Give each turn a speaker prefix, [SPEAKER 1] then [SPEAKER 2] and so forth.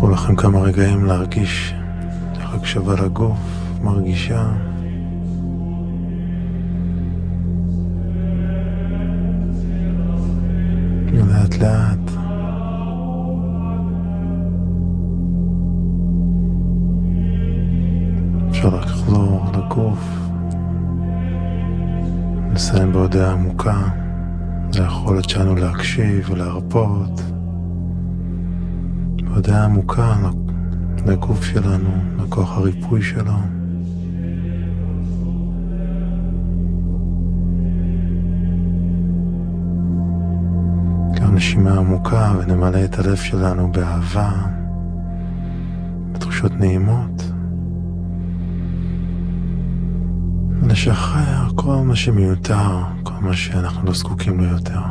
[SPEAKER 1] קחו לכם כמה רגעים להרגיש איך הקשבה לגוף מרגישה. לאט לאט אפשר לחזור לגוף, נסיים בהודעה עמוקה. זה היכולת שלנו להקשיב ולהרפות. בהודעה עמוקה לגוף שלנו, לכוח הריפוי שלו. גם נשימה עמוקה ונמלא את הלב שלנו באהבה, בתחושות נעימות. נשחרר כל מה שמיותר, כל מה שאנחנו לא זקוקים לו יותר.